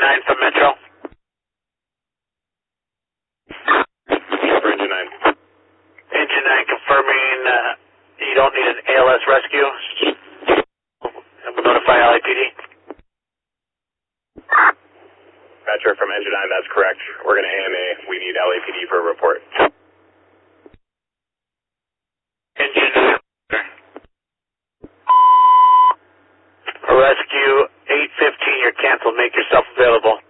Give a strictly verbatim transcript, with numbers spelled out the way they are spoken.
nine from Metro. For Engine nine. Engine nine confirming uh, you don't need an A L S rescue. And we'll notify L A P D. Metro from Engine nine, that's correct. We're going to A M A. We need L A P D for a report. Engine nine. Rescue eight fifteen, you're canceled. Make yourself available.